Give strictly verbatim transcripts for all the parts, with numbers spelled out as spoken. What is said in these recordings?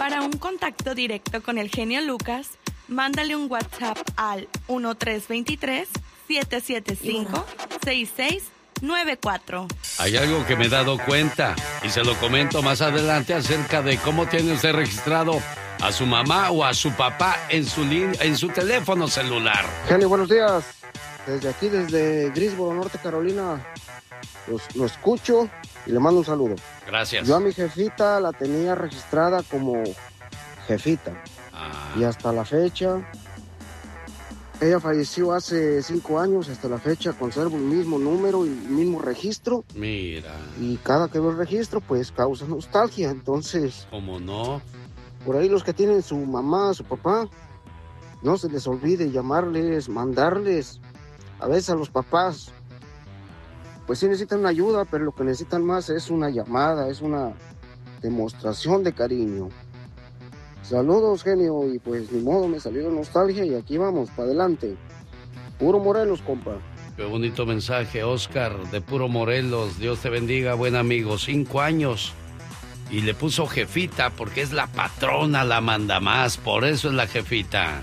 Para un contacto directo con el genio Lucas, mándale un WhatsApp al uno tres dos tres, siete siete cinco, seis seis nueve cuatro. Hay algo que me he dado cuenta y se lo comento más adelante acerca de cómo tiene usted registrado a su mamá o a su papá en su lin- en su teléfono celular. Genio, buenos días. Desde aquí, desde Greensboro, Norte Carolina, los, lo escucho y le mando un saludo. Gracias. Yo a mi jefita la tenía registrada como jefita. Ah. Y hasta la fecha, ella falleció hace cinco años, hasta la fecha conservo el mismo número y el mismo registro. Mira. Y cada que veo el registro, pues causa nostalgia. Entonces, ¿cómo no? Por ahí los que tienen su mamá, su papá, no se les olvide llamarles, mandarles. A veces a los papás, pues sí necesitan ayuda, pero lo que necesitan más es una llamada, es una demostración de cariño. Saludos, genio, y pues ni modo, me salió nostalgia y aquí vamos, para adelante. Puro Morelos, compa. Qué bonito mensaje, Oscar, de Puro Morelos. Dios te bendiga, buen amigo. Cinco años. Y le puso jefita porque es la patrona, la manda más. Por eso es la jefita.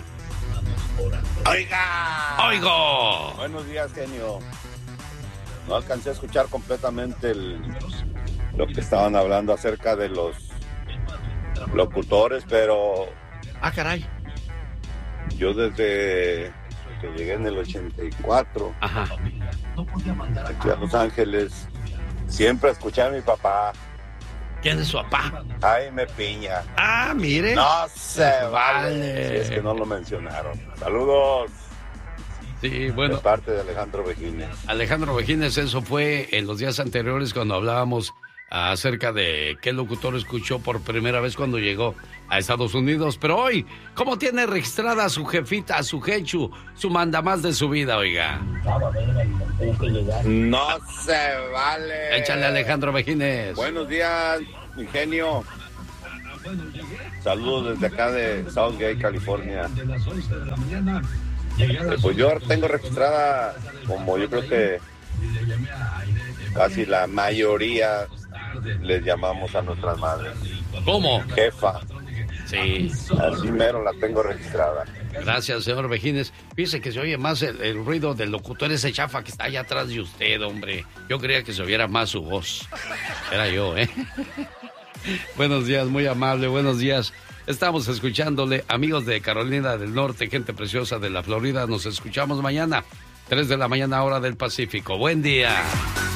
¡Oiga! ¡Oigo! Buenos días, genio. No alcancé a escuchar completamente el, lo que estaban hablando acerca de los locutores, pero... Ah, caray. Yo desde que llegué en el ochenta y cuatro, ajá, aquí a Los Ángeles, siempre escuché a mi papá. ¿Quién es su papá? Jaime Piña. Ah, mire. No se vale. vale. Si es que no lo mencionaron. Saludos. Sí, bueno. De parte de Alejandro Vejines. Alejandro Vejines, eso fue en los días anteriores cuando hablábamos acerca de qué locutor escuchó por primera vez cuando llegó a Estados Unidos. Pero hoy, ¿cómo tiene registrada a su jefita, a su jechu, su mandamás de su vida, oiga? No se vale. Échale, Alejandro Vejines. Buenos días, mi genio. Saludos desde acá de Southgate, California. Eh, pues yo tengo registrada, como yo creo que casi la mayoría les llamamos a nuestras madres. ¿Cómo? Jefa. Sí. Así mero la tengo registrada. Gracias, señor Vejines. Fíjese que se oye más el, el ruido del locutor ese chafa que está allá atrás de usted, hombre. Yo creía que se oyera más su voz. Era yo, ¿eh? Buenos días, muy amable, buenos días. Estamos escuchándole, amigos de Carolina del Norte, gente preciosa de la Florida. Nos escuchamos mañana, tres de la mañana, hora del Pacífico. Buen día.